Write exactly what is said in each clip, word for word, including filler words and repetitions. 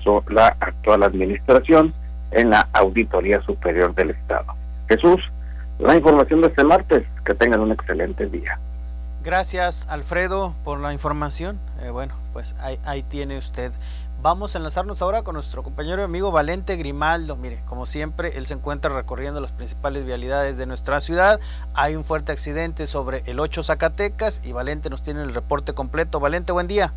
impuso la actual administración en la Auditoría Superior del Estado. Jesús, la información de este martes. Que tengan un excelente día. Gracias, Alfredo, por la información. Eh, bueno, pues ahí, ahí tiene usted. Vamos a enlazarnos ahora con nuestro compañero y amigo Valente Grimaldo. Mire, como siempre, él se encuentra recorriendo las principales vialidades de nuestra ciudad. Hay un fuerte accidente sobre el ocho Zacatecas y Valente nos tiene el reporte completo. Valente, buen día.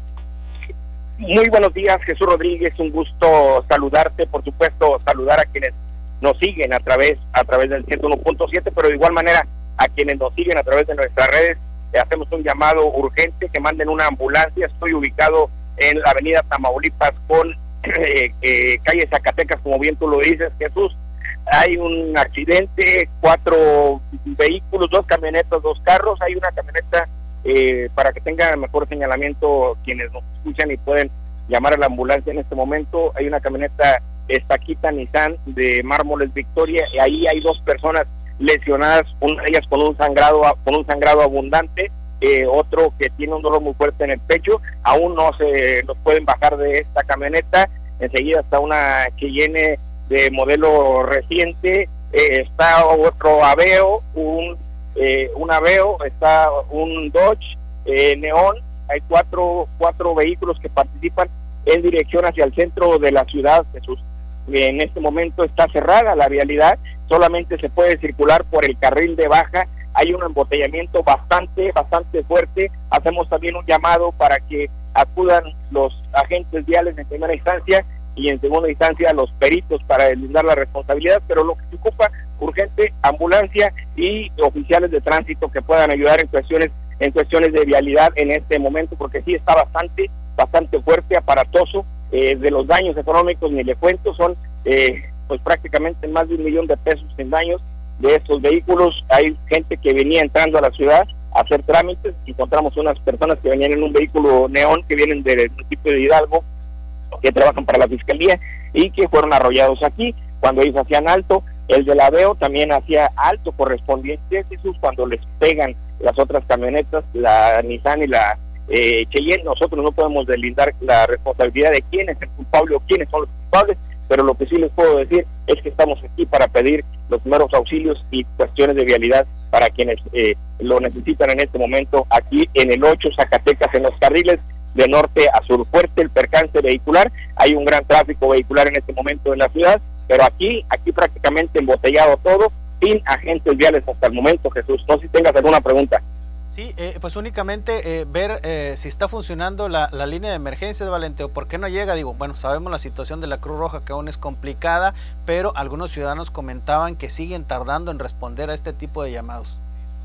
Muy buenos días, Jesús Rodríguez, un gusto saludarte, por supuesto, saludar a quienes nos siguen a través a través del ciento uno punto siete, pero de igual manera a quienes nos siguen a través de nuestras redes, eh, hacemos un llamado urgente que manden una ambulancia. Estoy ubicado en la avenida Tamaulipas con eh, eh, calle Zacatecas, como bien tú lo dices, Jesús. Hay un accidente, cuatro vehículos, dos camionetas, dos carros. Hay una camioneta, eh, para que tengan mejor señalamiento quienes nos escuchan y pueden llamar a la ambulancia en este momento. Hay una camioneta Estaquita Nissan de Mármoles Victoria, y ahí hay dos personas lesionadas, una de ellas con un sangrado con un sangrado abundante, eh, otro que tiene un dolor muy fuerte en el pecho. Aún no se los pueden bajar de esta camioneta. Enseguida está una Cheyenne de modelo reciente, eh, está otro Aveo, un eh, un Aveo, está un Dodge eh, Neón. Hay cuatro cuatro vehículos que participan en dirección hacia el centro de la ciudad, Jesús. En este momento está cerrada la vialidad, solamente se puede circular por el carril de baja. Hay un embotellamiento bastante, bastante fuerte. Hacemos también un llamado para que acudan los agentes viales en primera instancia y en segunda instancia los peritos para deslindar la responsabilidad, pero lo que se ocupa urgente, ambulancia y oficiales de tránsito que puedan ayudar en cuestiones en cuestiones de vialidad en este momento, porque sí está bastante, bastante fuerte, aparatoso. Eh, de los daños económicos ni le cuento, son eh, pues prácticamente más de un millón de pesos en daños de estos vehículos. Hay gente que venía entrando a la ciudad a hacer trámites. Encontramos unas personas que venían en un vehículo Neón, que vienen del municipio de Hidalgo, que trabajan para la fiscalía y que fueron arrollados aquí cuando ellos hacían alto. El del Aveo también hacía alto correspondiente, Jesús, cuando les pegan las otras camionetas, la Nissan y la Eh, Cheyenne. Nosotros no podemos deslindar la responsabilidad de quién es el culpable o quiénes son los culpables, pero lo que sí les puedo decir es que estamos aquí para pedir los primeros auxilios y cuestiones de vialidad para quienes eh, lo necesitan en este momento aquí en el ocho Zacatecas, en los carriles de norte a sur. Fuerte el percance vehicular, hay un gran tráfico vehicular en este momento en la ciudad, pero aquí, aquí prácticamente embotellado todo, sin agentes viales hasta el momento, Jesús. No sé si tengas alguna pregunta. Sí, eh, pues únicamente eh, ver eh, si está funcionando la, la línea de emergencias, Valente, o por qué no llega. Digo, bueno, sabemos la situación de la Cruz Roja, que aún es complicada, pero algunos ciudadanos comentaban que siguen tardando en responder a este tipo de llamados.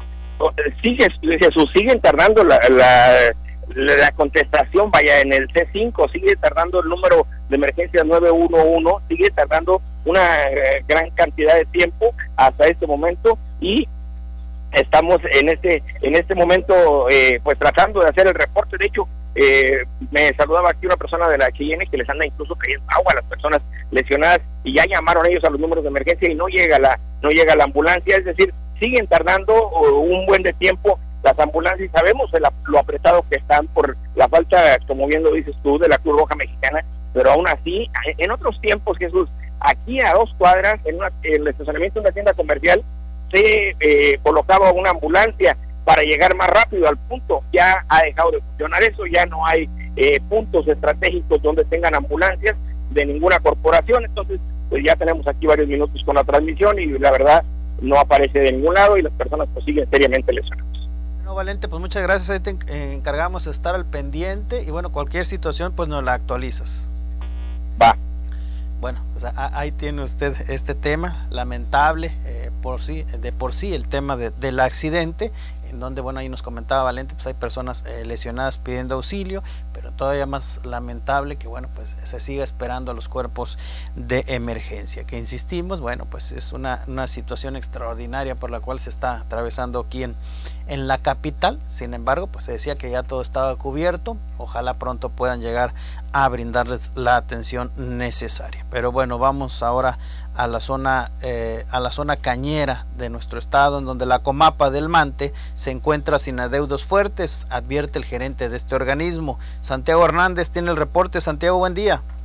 Sigue, Jesús, siguen tardando la, la, la contestación, vaya, en el C cinco, sigue tardando el número de emergencia nueve uno uno, sigue tardando una eh, gran cantidad de tiempo hasta este momento, y estamos en este en este momento eh, pues tratando de hacer el reporte. De hecho, eh, me saludaba aquí una persona de la Cheyenne que les anda incluso cayendo agua a las personas lesionadas, y ya llamaron ellos a los números de emergencia y no llega la no llega la ambulancia. Es decir, siguen tardando uh, un buen de tiempo las ambulancias, y sabemos el, lo apretado que están por la falta, como bien lo dices tú, de la Cruz Roja Mexicana, pero aún así, en otros tiempos, Jesús, aquí a dos cuadras, en, una, en el estacionamiento de una tienda comercial, se eh, colocaba una ambulancia para llegar más rápido al punto. Ya ha dejado de funcionar eso, ya no hay eh, puntos estratégicos donde tengan ambulancias de ninguna corporación. Entonces, pues ya tenemos aquí varios minutos con la transmisión y la verdad no aparece de ningún lado y las personas pues siguen seriamente lesionadas. Bueno, Valente, pues muchas gracias. Ahí te encargamos de estar al pendiente y bueno, cualquier situación pues nos la actualizas. Va. Bueno, pues ahí tiene usted este tema lamentable, eh, por sí, de por sí el tema de, del accidente, en donde, bueno, ahí nos comentaba Valente, pues hay personas eh, lesionadas pidiendo auxilio, pero todavía más lamentable que, bueno, pues se siga esperando a los cuerpos de emergencia, que insistimos, bueno, pues es una, una situación extraordinaria por la cual se está atravesando aquí en, en la capital. Sin embargo, pues se decía que ya todo estaba cubierto, ojalá pronto puedan llegar a brindarles la atención necesaria. Pero bueno, vamos ahora a la zona eh, a la zona cañera de nuestro estado, en donde la Comapa del Mante se encuentra sin adeudos fuertes, advierte el gerente de este organismo. Santiago Hernández tiene el reporte. Santiago, buen día.